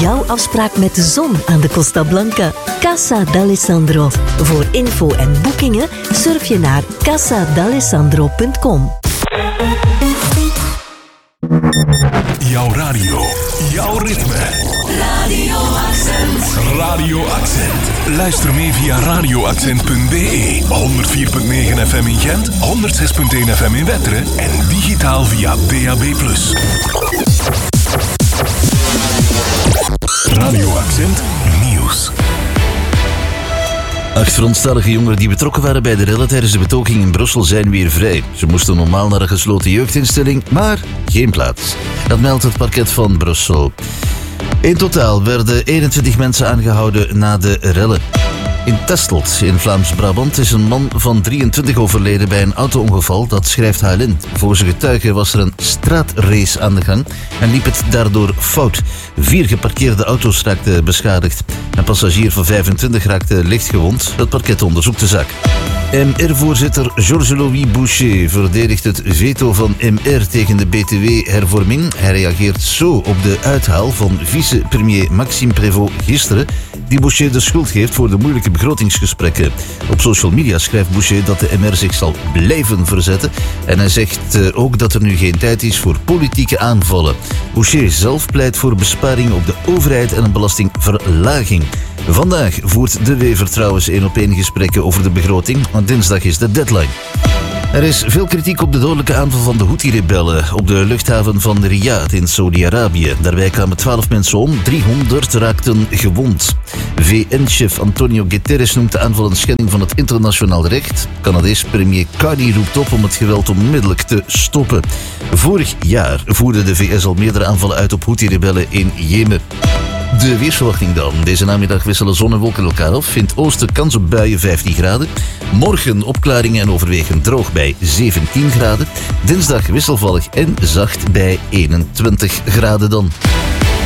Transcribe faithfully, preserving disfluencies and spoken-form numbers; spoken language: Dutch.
jouw afspraak met de zon aan de Costa Blanca. Casa d'Alessandro. Voor info en boekingen surf je naar casa d'alessandro punt com. Jouw radio, jouw ritme. Radio Accent. Radio Accent. Luister mee via radio accent punt b e, honderd vier komma negen F M in Gent, honderd zes komma één F M in Wetteren en digitaal via D A B plus. Radio Accent Nieuws. Acht Franstalige jongeren die betrokken waren bij de rellen tijdens de betoging in Brussel zijn weer vrij. Ze moesten normaal naar een gesloten jeugdinstelling, maar geen plaats. Dat meldt het parket van Brussel. In totaal werden eenentwintig mensen aangehouden na de rellen. In Testelt, in Vlaams-Brabant, is een man van drieëntwintig overleden bij een auto-ongeval, dat schrijft H L N. Volgens een getuige was er een straatrace aan de gang en liep het daardoor fout. Vier geparkeerde auto's raakten beschadigd. Een passagier van vijfentwintig raakte licht gewond. Het parket onderzoekt de zaak. M R-voorzitter Georges-Louis Boucher verdedigt het veto van M R tegen de B T W-hervorming. Hij reageert zo op de uithaal van vice-premier Maxime Prévost gisteren, die Boucher de schuld geeft voor de moeilijke begrotingsgesprekken. Op social media schrijft Boucher dat de M R zich zal blijven verzetten en hij zegt ook dat er nu geen tijd is voor politieke aanvallen. Boucher zelf pleit voor besparingen op de overheid en een belastingverlaging. Vandaag voert de Wever trouwens één-op-één gesprekken over de begroting, want dinsdag is de deadline. Er is veel kritiek op de dodelijke aanval van de Houthi-rebellen op de luchthaven van Riyadh in Saudi-Arabië. Daarbij kwamen twaalf mensen om, driehonderd raakten gewond. V N-chef Antonio Guterres noemt de aanval een schending van het internationaal recht. Canadees premier Carney roept op om het geweld onmiddellijk te stoppen. Vorig jaar voerde de V S al meerdere aanvallen uit op Houthi-rebellen in Jemen. De weersverwachting dan. Deze namiddag wisselen zon en wolken elkaar af. In het oosten kans op buien vijftien graden. Morgen opklaringen en overwegend droog bij zeventien graden. Dinsdag wisselvallig en zacht bij eenentwintig graden dan.